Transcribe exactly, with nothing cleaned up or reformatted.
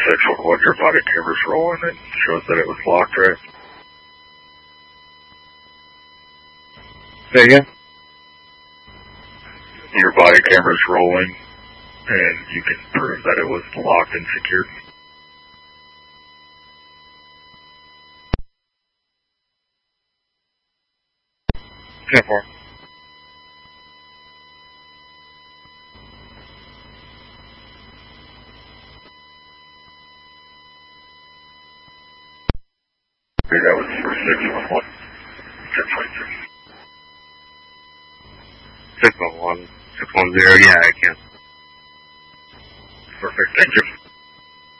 six one one, your body camera's rolling. It shows that it was locked, right? Say again? Your body camera's rolling, and you can prove that it was locked and secured. ten four. That was for six one one. ten twenty-two. six one one. six one zero, yeah, I can. Perfect, thank you.